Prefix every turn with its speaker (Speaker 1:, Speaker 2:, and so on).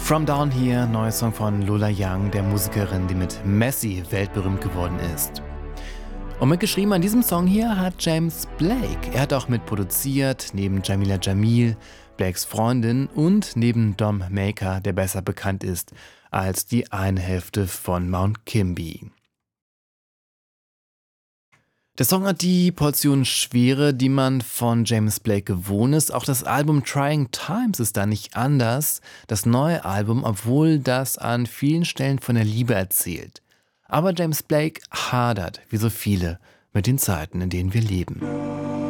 Speaker 1: From Down Here, neuer Song von Lola Young, der Musikerin, die mit Messi weltberühmt geworden ist. Und mitgeschrieben an diesem Song hier hat James Blake. Er hat auch mitproduziert, neben Jamila Jamil, Blakes Freundin, und neben Dom Maker, der besser bekannt ist als die eine Hälfte von Mount Kimby. Der Song hat die Portion Schwere, die man von James Blake gewohnt ist. Auch das Album Trying Times ist da nicht anders. Das neue Album, obwohl das an vielen Stellen von der Liebe erzählt. Aber James Blake hadert, wie so viele, mit den Zeiten, in denen wir leben.